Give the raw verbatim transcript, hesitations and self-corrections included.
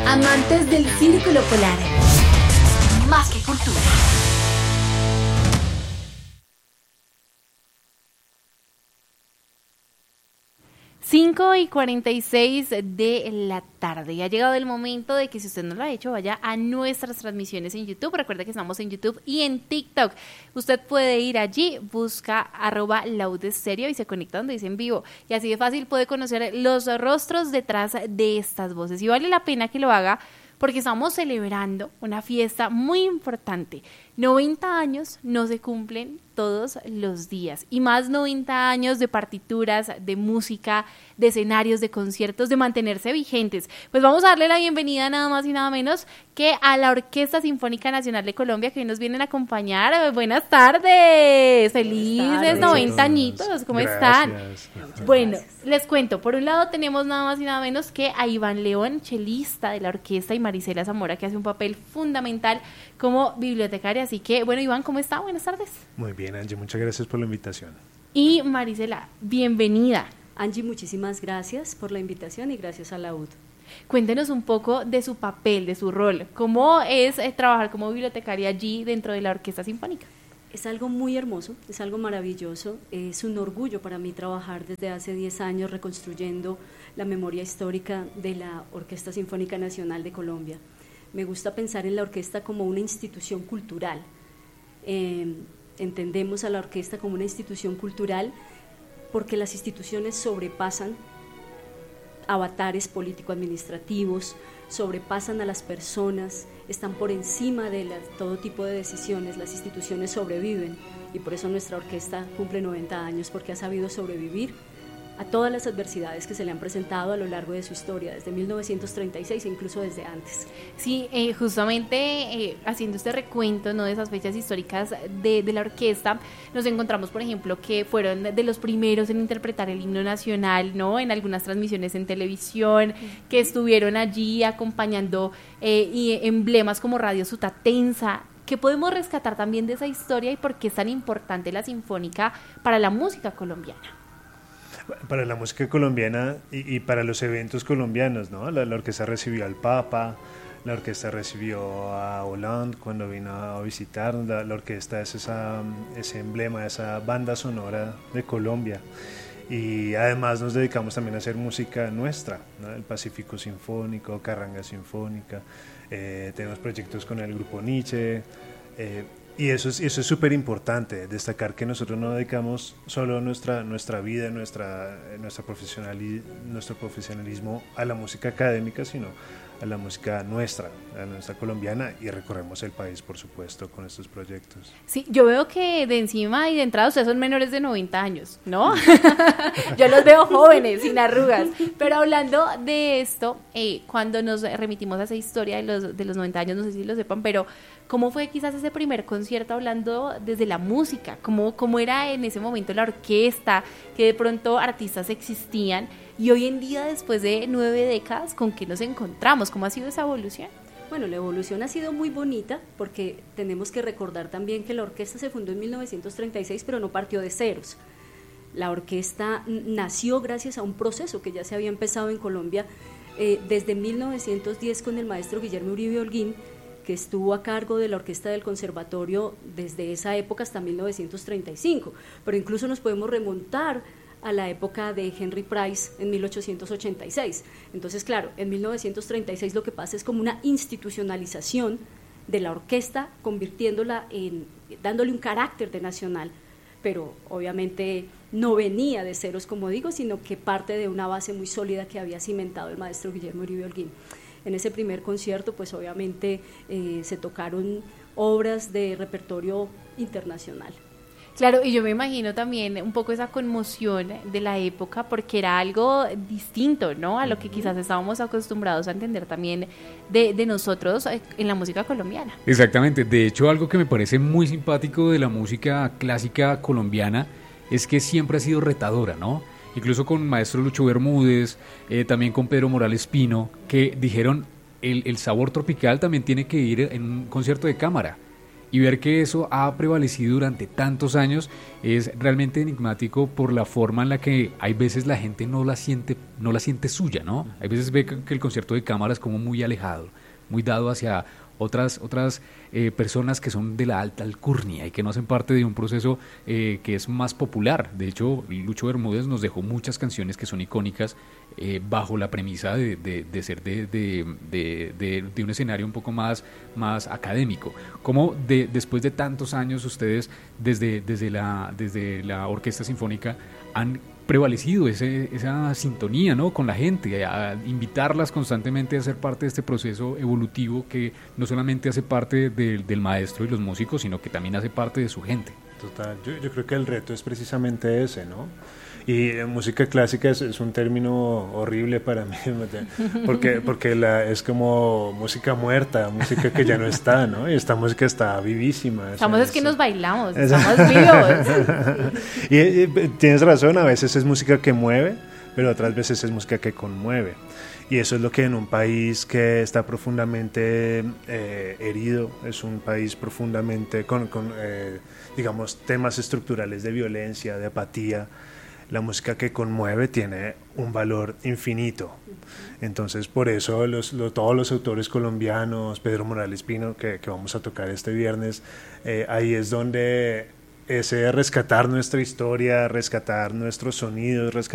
Amantes del Círculo Polar. Más que cultura. cinco y cuarenta y seis de la tarde. Ha llegado el momento de que, si usted no lo ha hecho, vaya a nuestras transmisiones en YouTube. Recuerda que estamos en YouTube y en TikTok. Usted puede ir allí, busca arroba laudestereo y se conecta donde dice en vivo. Y así de fácil puede conocer los rostros detrás de estas voces. Y vale la pena que lo haga porque estamos celebrando una fiesta muy importante. noventa años no se cumplen todos los días, y más noventa años de partituras, de música, de escenarios, de conciertos, de mantenerse vigentes. Pues vamos a darle la bienvenida nada más y nada menos que a la Orquesta Sinfónica Nacional de Colombia, que hoy nos vienen a acompañar. Buenas tardes, felices Buenas tardes. noventa añitos, ¿cómo Gracias. están? Muchas bueno, gracias. Les cuento, por un lado tenemos nada más y nada menos que a Iván León, chelista de la orquesta, y Marisela Zamora, que hace un papel fundamental como bibliotecaria. Así que, bueno, Iván, ¿cómo está? Buenas tardes. Muy bien, Angie, muchas gracias por la invitación. Y Marisela, bienvenida. Angie, muchísimas gracias por la invitación y gracias a la U D. Cuéntenos un poco de su papel, de su rol. ¿Cómo es eh, trabajar como bibliotecaria allí dentro de la Orquesta Sinfónica? Es algo muy hermoso, es algo maravilloso. Es un orgullo para mí trabajar desde hace diez años reconstruyendo la memoria histórica de la Orquesta Sinfónica Nacional de Colombia. Me gusta pensar en la orquesta como una institución cultural. Eh, entendemos a la orquesta como una institución cultural porque las instituciones sobrepasan avatares político-administrativos, sobrepasan a las personas, están por encima de la, todo tipo de decisiones. Las instituciones sobreviven, y por eso nuestra orquesta cumple noventa años, porque ha sabido sobrevivir a todas las adversidades que se le han presentado a lo largo de su historia, desde mil novecientos treinta y seis e incluso desde antes. Sí, eh, justamente eh, haciendo este recuento, ¿no?, de esas fechas históricas de, de la orquesta, nos encontramos, por ejemplo, que fueron de los primeros en interpretar el himno nacional, ¿no?, en algunas transmisiones en televisión, uh-huh. que estuvieron allí acompañando eh, y emblemas como Radio Sutatensa. ¿Qué podemos rescatar también de esa historia y por qué es tan importante la sinfónica para la música colombiana? Para la música colombiana y, y para los eventos colombianos, ¿no? La, la orquesta recibió al Papa, la orquesta recibió a Hollande cuando vino a visitar. La, la orquesta es esa, ese emblema, esa banda sonora de Colombia. Y además nos dedicamos también a hacer música nuestra, ¿no? El Pacífico Sinfónico, Carranga Sinfónica, eh, tenemos proyectos con el grupo Nietzsche. Eh, Y eso es eso es súper importante, destacar que nosotros no dedicamos solo nuestra nuestra vida, nuestra nuestra profesionali, nuestro profesionalismo a la música académica, sino a la música nuestra, a nuestra colombiana, y recorremos el país, por supuesto, con estos proyectos. Sí, yo veo que de encima y de entrada ustedes son menores de noventa años, ¿no? Yo los veo jóvenes, sin arrugas. Pero hablando de esto, eh, cuando nos remitimos a esa historia de los, de los noventa años, no sé si lo sepan, pero ¿cómo fue quizás ese primer concierto hablando desde la música? ¿Cómo, cómo era en ese momento la orquesta? Que de pronto artistas existían, y hoy en día, después de nueve décadas, ¿con qué nos encontramos? ¿Cómo ha sido esa evolución? Bueno, la evolución ha sido muy bonita, porque tenemos que recordar también que la orquesta se fundó en mil novecientos treinta y seis, pero no partió de ceros. La orquesta nació gracias a un proceso que ya se había empezado en Colombia eh, desde mil novecientos diez con el maestro Guillermo Uribe Holguín, que estuvo a cargo de la orquesta del conservatorio desde esa época hasta mil novecientos treinta y cinco, pero incluso nos podemos remontar a la época de Henry Price en mil ochocientos ochenta y seis. Entonces, claro, en mil novecientos treinta y seis lo que pasa es como una institucionalización de la orquesta, convirtiéndola en, dándole un carácter de nacional, pero obviamente no venía de ceros, como digo, sino que parte de una base muy sólida que había cimentado el maestro Guillermo Uribe Holguín. En ese primer concierto, pues obviamente eh, se tocaron obras de repertorio internacional. Claro, y yo me imagino también un poco esa conmoción de la época, porque era algo distinto, ¿no?, a lo que quizás estábamos acostumbrados a entender también de, de nosotros en la música colombiana. Exactamente, de hecho algo que me parece muy simpático de la música clásica colombiana es que siempre ha sido retadora, ¿no? Incluso con maestro Lucho Bermúdez, eh, también con Pedro Morales Pino, que dijeron el, el sabor tropical también tiene que ir en un concierto de cámara. y ver que eso ha prevalecido durante tantos años es realmente enigmático por la forma en la que hay veces la gente no la siente, no la siente suya, ¿no? Hay veces ve que el concierto de cámara es como muy alejado, muy dado hacia otras otras eh, personas que son de la alta alcurnia y que no hacen parte de un proceso eh, que es más popular. De hecho, Lucho Bermúdez nos dejó muchas canciones que son icónicas eh, bajo la premisa de, de, de ser de, de, de, de, de un escenario un poco más, más académico. ¿Cómo de, después de tantos años ustedes desde, desde, la, desde la Orquesta Sinfónica han prevalecido ese, esa sintonía, ¿no?, con la gente, a invitarlas constantemente a ser parte de este proceso evolutivo que no solamente hace parte de, del maestro y los músicos, sino que también hace parte de su gente? Total, yo, yo creo que el reto es precisamente ese, ¿no? Y eh, música clásica es, es un término horrible para mí, porque, porque la, es como música muerta, música que ya no está, ¿no? Y esta música está vivísima. Estamos o sea, es que es, nos bailamos, estamos vivos. y, y tienes razón, a veces es música que mueve, pero otras veces es música que conmueve. Y eso es lo que en un país que está profundamente eh, herido, es un país profundamente con, con eh, digamos, temas estructurales de violencia, de apatía, la música que conmueve tiene un valor infinito. Entonces, por eso los, los, todos los autores colombianos, Pedro Morales Pino, que, que vamos a tocar este viernes, eh, ahí es donde ese rescatar nuestra historia, rescatar nuestros sonidos, rescatar